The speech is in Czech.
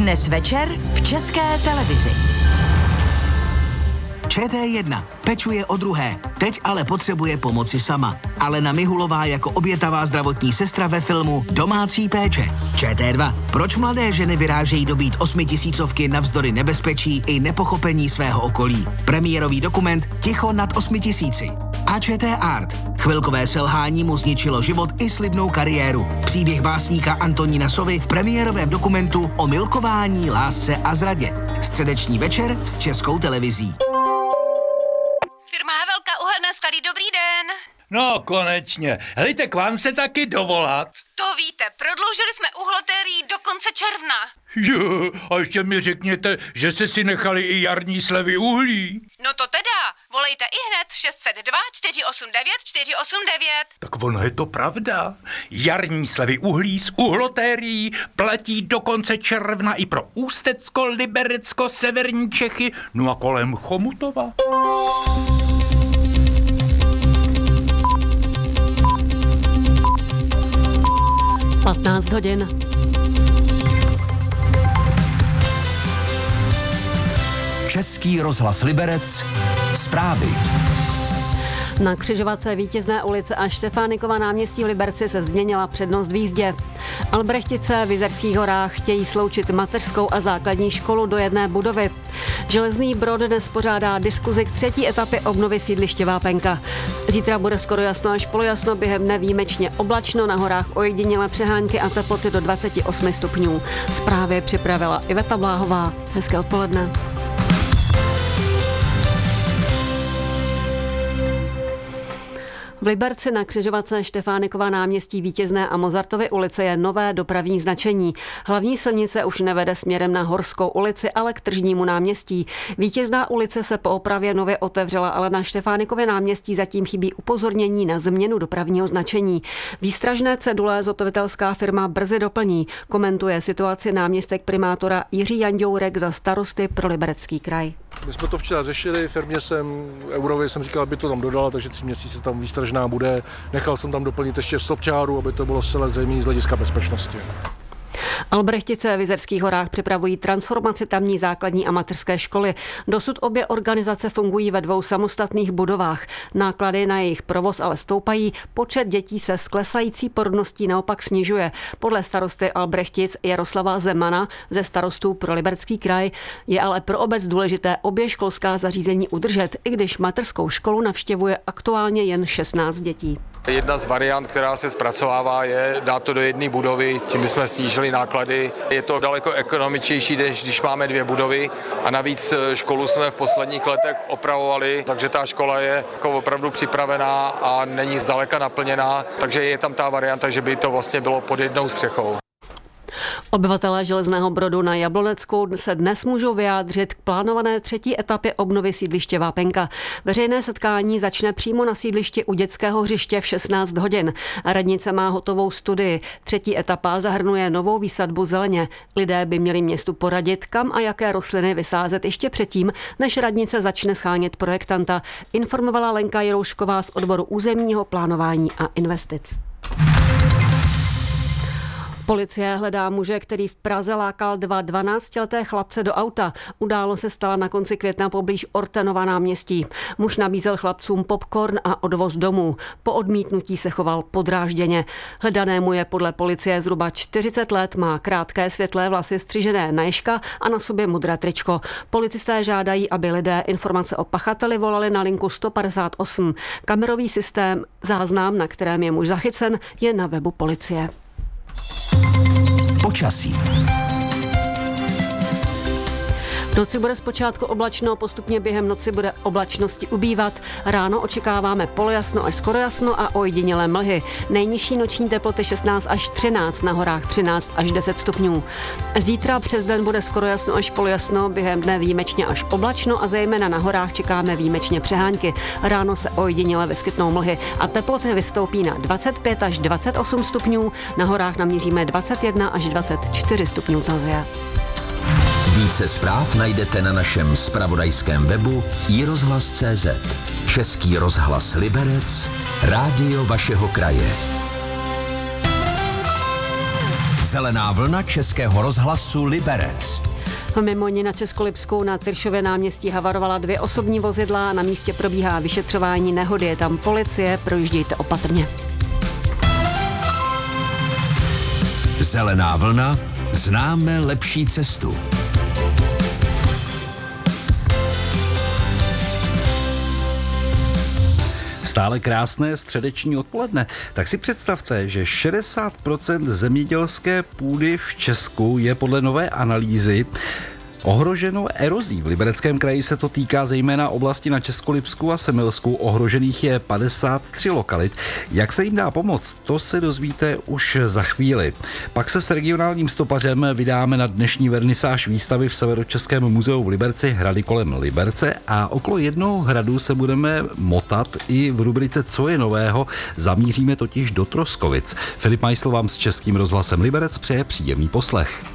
Dnes večer v České televizi. ČT1 pečuje o druhé, teď ale potřebuje pomoci sama. Alena Mihulová jako obětavá zdravotní sestra ve filmu Domácí péče. ČT2. Proč mladé ženy vyrážejí dobít 8000 navzdory nebezpečí i nepochopení svého okolí. Premiérový dokument Ticho nad 8000. A ČT Art. Chvilkové selhání mu zničilo život i slibnou kariéru. Příběh básníka Antonína Sovy v premiérovém dokumentu o milkování, lásce a zradě. Středeční večer s Českou televizí. Firma Havelka uhelné sklady, dobrý den. No, konečně. Helejte, k vám se taky dovolat. To víte, prodloužili jsme uhlotérií do konce června. Jo, a ještě mi řekněte, že jste si nechali i jarní slevy uhlí. No to teda, volejte ihned 602 489 489. Tak ono je to pravda. Jarní slevy uhlí z uhlotérií platí do konce června i pro Ústecko, Liberecko, severní Čechy, no a kolem Chomutova. hodin. Český rozhlas Liberec. Zprávy. Na křižovatce Vítězné ulice a Štefánikova náměstí v Liberci se změnila přednost v jízdě. Albrechtice v Jizerských horách chtějí sloučit mateřskou a základní školu do jedné budovy. Železný Brod dnes pořádá diskuzi k 3. etapě obnovy sídliště Vápenka. Zítra bude skoro jasno až polojasno, během dne výjimečně oblačno, na horách ojedinělé přehánky a teploty do 28 stupňů. Zprávy připravila Iveta Bláhová. Hezké odpoledne. V Liberci na křižovatce Štefánikova náměstí Vítězné a Mozartovy ulice je nové dopravní značení. Hlavní silnice už nevede směrem na Horskou ulici, ale k Tržnímu náměstí. Vítězná ulice se po opravě nově otevřela, ale na Štefánikově náměstí zatím chybí upozornění na změnu dopravního značení. Výstražné cedule zhotovitelská firma brzy doplní, komentuje situaci náměstek primátora Jiří Janďourek za Starosty pro Liberecký kraj. My jsme to včera řešili, firmě Eurově jsem říkal, aby to tam dodala, takže 3 měsíce tam výstražná bude. Nechal jsem tam doplnit ještě stopčáru, aby to bylo zcela zřejmé z hlediska bezpečnosti. Albrechtice v Jizerských horách připravují transformaci tamní základní a mateřské školy. Dosud obě organizace fungují ve 2 samostatných budovách. Náklady na jejich provoz ale stoupají, počet dětí se s klesající porodností naopak snižuje. Podle starosty Albrechtic Jaroslava Zemana ze Starostů pro Liberecký kraj je ale pro obec důležité obě školská zařízení udržet, i když mateřskou školu navštěvuje aktuálně jen 16 dětí. Jedna z variant, která se zpracovává, je dát to do jedné budovy, tím bychom snížili náklady. Je to daleko ekonomičtější, než když máme 2 budovy a navíc školu jsme v posledních letech opravovali, takže ta škola je jako opravdu připravená a není zdaleka naplněná, takže je tam ta varianta, že by to vlastně bylo pod jednou střechou. Obyvatelé Železného Brodu na Jablonecku se dnes můžou vyjádřit k plánované 3. etapě obnovy sídliště Vápenka. Veřejné setkání začne přímo na sídlišti u dětského hřiště v 16 hodin. Radnice má hotovou studii. 3. etapa zahrnuje novou výsadbu zeleně. Lidé by měli městu poradit, kam a jaké rostliny vysázet ještě předtím, než radnice začne schánět projektanta, informovala Lenka Jiroušková z odboru územního plánování a investic. Policie hledá muže, který v Praze lákal 2 12leté chlapce do auta. Událost se stala na konci května poblíž Ortenova náměstí. Muž nabízel chlapcům popcorn a odvoz domů. Po odmítnutí se choval podrážděně. Hledanému je podle policie zhruba 40 let, má krátké světlé vlasy střižené na ježka a na sobě modré tričko. Policisté žádají, aby lidé informace o pachateli volali na linku 158. Kamerový systém, záznam, na kterém je muž zachycen, je na webu policie. Počasí. V noci bude zpočátku oblačno, postupně během noci bude oblačnosti ubývat. Ráno očekáváme polojasno až skoro jasno a ojedinělé mlhy. Nejnižší noční teploty 16 až 13, na horách 13 až 10 stupňů. Zítra přes den bude skoro jasno až polojasno, během dne výjimečně až oblačno a zejména na horách čekáme výjimečně přehánky. Ráno se ojediněle vyskytnou mlhy a teploty vystoupí na 25 až 28 stupňů, na horách namíříme 21 až 24 stupňů Celsia. Více zpráv najdete na našem zpravodajském webu iRozhlas.cz. Český rozhlas Liberec, rádio vašeho kraje. Zelená vlna Českého rozhlasu Liberec. Mimo ní na Českolipsku na Tyršově náměstí havarovala 2 osobní vozidla. Na místě probíhá vyšetřování nehody. Je tam policie, projíždějte opatrně. Zelená vlna, známe lepší cestu. Stále krásné středeční odpoledne. Tak si představte, že 60% zemědělské půdy v Česku je podle nové analýzy ohroženo erozí. V Libereckém kraji se to týká zejména oblasti na Českolipsku a Semilsku. Ohrožených je 53 lokalit. Jak se jim dá pomoct, to se dozvíte už za chvíli. Pak se s regionálním stopařem vydáme na dnešní vernisáž výstavy v Severočeském muzeu v Liberci Hrady kolem Liberce a okolo jednoho hradu se budeme motat i v rubrice Co je nového. Zamíříme totiž do Troskovic. Filip Majsl vám s Českým rozhlasem Liberec přeje příjemný poslech.